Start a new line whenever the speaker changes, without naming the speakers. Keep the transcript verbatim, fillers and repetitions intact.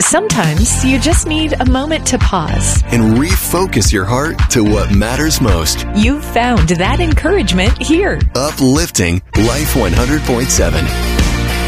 Sometimes you just need a moment to pause
and refocus your heart to what matters most.
You've found that encouragement here.
Uplifting Life one hundred point seven.